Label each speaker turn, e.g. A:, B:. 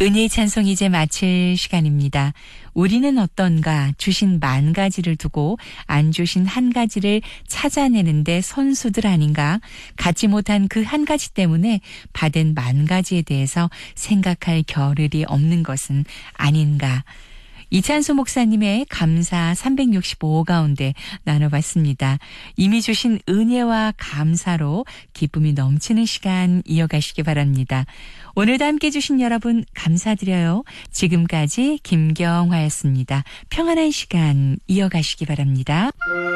A: 은혜의 찬송 이제 마칠 시간입니다. 우리는 어떤가 주신 만 가지를 두고 안 주신 한 가지를 찾아내는데 선수들 아닌가? 갖지 못한 그 한 가지 때문에 받은 만 가지에 대해서 생각할 겨를이 없는 것은 아닌가? 이찬수 목사님의 감사 365 가운데 나눠봤습니다. 이미 주신 은혜와 감사로 기쁨이 넘치는 시간 이어가시기 바랍니다. 오늘도 함께 해주신 여러분 감사드려요. 지금까지 김경화였습니다. 평안한 시간 이어가시기 바랍니다.